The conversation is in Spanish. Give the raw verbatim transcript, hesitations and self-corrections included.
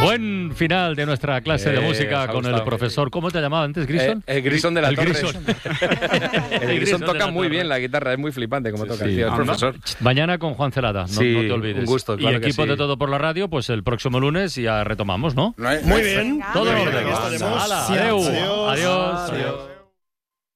Buen final de nuestra clase Eh, de música con el gustado. profesor. ¿Cómo te llamaba antes, Grison? Eh, el Grison de la El Torre. Grison. El El Grison Grison de toca la muy Torre. bien la guitarra, es muy flipante como toca el Sí. tío, el Anda. profesor. Mañana con Juan Celada, no, Sí, no te olvides. un gusto, claro y que equipo sí. de Todo por la Radio, pues el próximo lunes ya retomamos, ¿no? No hay- Muy bien. Todo en Muy orden. bien, aquí estaremos. Hala, Sí, adeu. adiós. Adiós. Adiós.